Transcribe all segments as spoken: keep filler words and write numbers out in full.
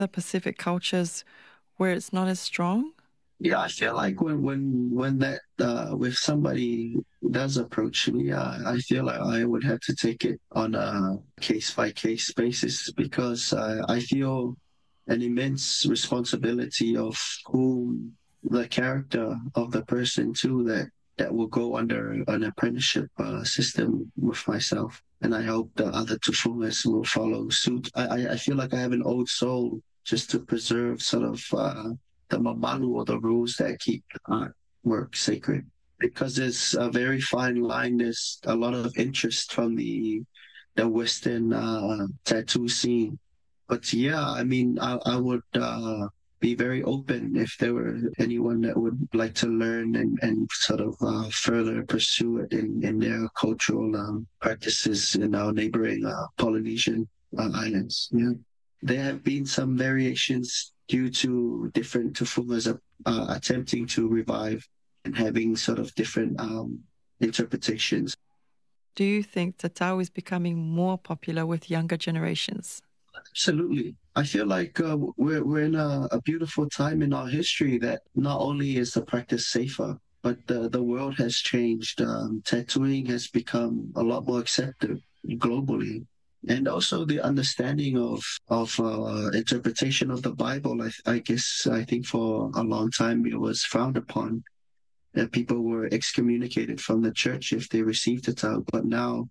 the Pacific cultures where it's not as strong? Yeah, I feel like when when when that uh, if somebody does approach me, uh, I feel like I would have to take it on a case by case basis because uh, I feel an immense responsibility of who the character of the person too that that will go under an apprenticeship uh, system with myself, and I hope the other tufungas will follow suit. I I I feel like I have an old soul just to preserve sort of. Uh, the mamalu or the rules that keep art work sacred. Because there's a very fine line. There's a lot of interest from the the Western uh, tattoo scene. But yeah, I mean, I, I would uh, be very open if there were anyone that would like to learn and, and sort of uh, further pursue it in, in their cultural um, practices in our neighboring uh, Polynesian uh, islands. Yeah. There have been some variations due to different tufungas uh, attempting to revive and having sort of different um, interpretations. Do you think Tatau is becoming more popular with younger generations? Absolutely. I feel like uh, we're, we're in a, a beautiful time in our history that not only is the practice safer, but the, the world has changed. Um, tattooing has become a lot more accepted globally. And also the understanding of of uh, interpretation of the Bible. I, I guess I think for a long time it was frowned upon, that people were excommunicated from the church if they received the tau. But now,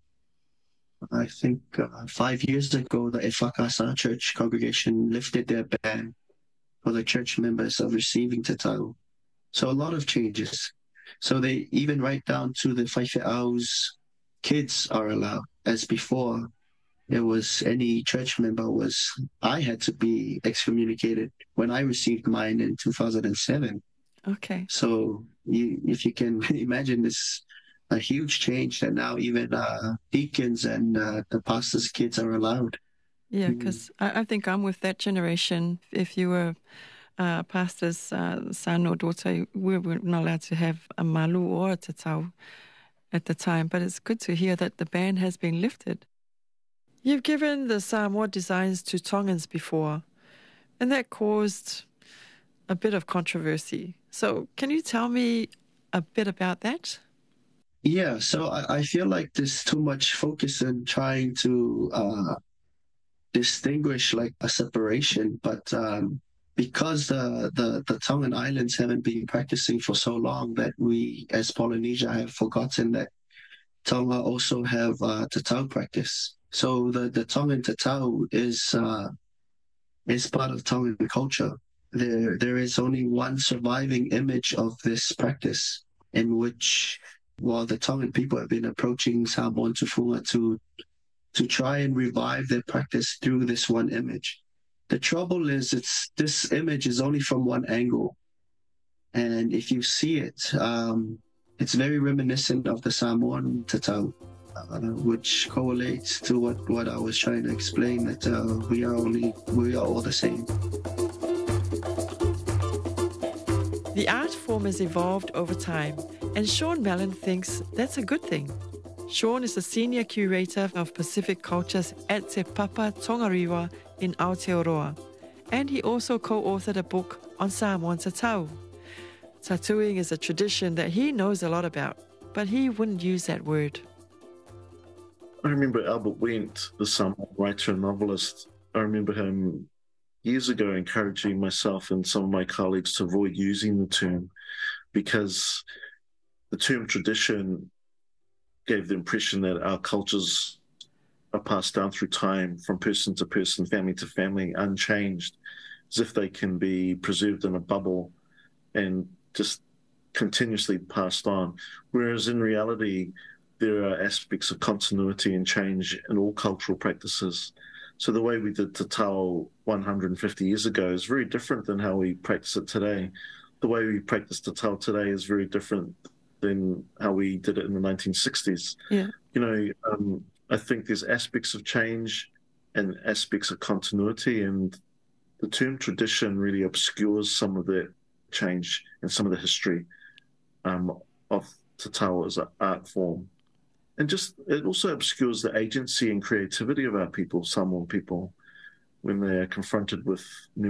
I think uh, five years ago, the Efakasa Church congregation lifted their ban for the church members of receiving the tau. So a lot of changes. So they even right down to the Faife'au's kids are allowed, as before it was any church member was I had to be excommunicated when I received mine in two thousand seven. Okay. So you, if you can imagine this, a huge change that now even uh, deacons and uh, the pastors' kids are allowed. Yeah, because mm. I, I think I'm with that generation. If you were a pastor's uh, son or daughter, we were not allowed to have a malu or a tatau at the time. But it's good to hear that the ban has been lifted. You've given the Samoa designs to Tongans before, and that caused a bit of controversy. So can you tell me a bit about that? Yeah, so I, I feel like there's too much focus on trying to uh, distinguish like a separation, but um, because the, the, the Tongan Islands haven't been practicing for so long that we as Polynesia have forgotten that Tonga also have uh, tatau practice. So the, the Tongan tatau is uh, is part of Tongan culture. There there is only one surviving image of this practice, in which while the Tongan people have been approaching Samoan Tufunga to to try and revive their practice through this one image. The trouble is it's this image is only from one angle. And if you see it, um, it's very reminiscent of the Samoan tatau. Uh, which correlates to what, what I was trying to explain, that uh, we are only we are all the same. The art form has evolved over time, and Sean Mellon thinks that's a good thing. Sean is the senior curator of Pacific cultures at Te Papa Tongarewa in Aotearoa, and he also co-authored a book on Samoan tatau. Tattooing is a tradition that he knows a lot about, but he wouldn't use that word. I remember Albert Wendt, the Samoan writer and novelist. I remember him years ago encouraging myself and some of my colleagues to avoid using the term, because the term tradition gave the impression that our cultures are passed down through time from person to person, family to family, unchanged, as if they can be preserved in a bubble and just continuously passed on. Whereas in reality, there are aspects of continuity and change in all cultural practices. So the way we did tatau one hundred fifty years ago is very different than how we practice it today. The way we practice tatau today is very different than how we did it in the nineteen sixties. Yeah. You know, um, I think there's aspects of change and aspects of continuity, and the term tradition really obscures some of the change and some of the history um, of tatau as an art form. And just, it also obscures the agency and creativity of our people, Samoan people. when they are confronted with new